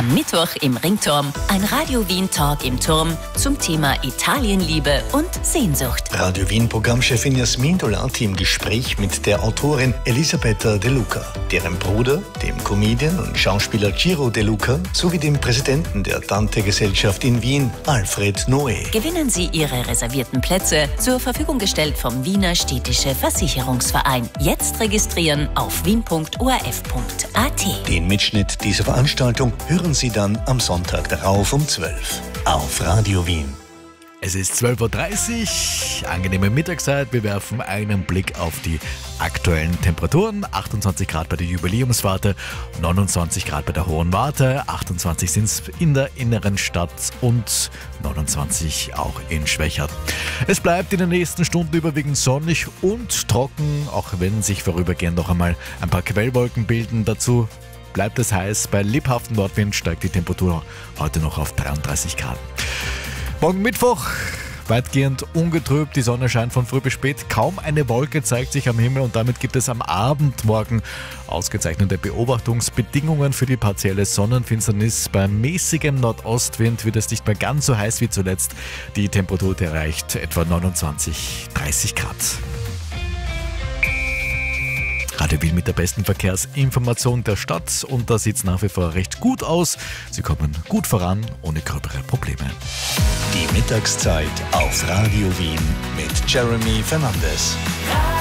Am Mittwoch im Ringturm ein Radio Wien Talk im Turm zum Thema Italienliebe und Sehnsucht. Radio Wien Programmchefin Jasmin Dolati im Gespräch mit der Autorin Elisabetta De Luca, deren Bruder, dem Comedian und Schauspieler Ciro De Luca, sowie dem Präsidenten der Dante-Gesellschaft in Wien, Alfred Noé. Gewinnen Sie Ihre reservierten Plätze, zur Verfügung gestellt vom Wiener Städtische Versicherungsverein. Jetzt registrieren auf wien.orf.at. Den Mitschnitt dieser Veranstaltung hören Sie dann am Sonntag darauf um 12 auf Radio Wien. Es ist 12.30 Uhr, angenehme Mittagszeit. Wir werfen einen Blick auf die aktuellen Temperaturen. 28 Grad bei der Jubiläumswarte, 29 Grad bei der Hohen Warte, 28 sind es in der inneren Stadt und 29 auch in Schwächert. Es bleibt in den nächsten Stunden überwiegend sonnig und trocken, auch wenn sich vorübergehend noch einmal ein paar Quellwolken bilden. Dazu bleibt es heiß. Bei lebhaftem Nordwind steigt die Temperatur heute noch auf 33 Grad. Morgen Mittwoch, weitgehend ungetrübt, die Sonne scheint von früh bis spät, kaum eine Wolke zeigt sich am Himmel und damit gibt es am Abend morgen ausgezeichnete Beobachtungsbedingungen für die partielle Sonnenfinsternis. Bei mäßigem Nordostwind wird es nicht mehr ganz so heiß wie zuletzt. Die Temperatur erreicht etwa 29, 30 Grad. Radio Wien mit der besten Verkehrsinformation der Stadt und da sieht es nach wie vor recht gut aus. Sie kommen gut voran, ohne gröbere Probleme. Die Mittagszeit auf Radio Wien mit Jeremy Fernandes.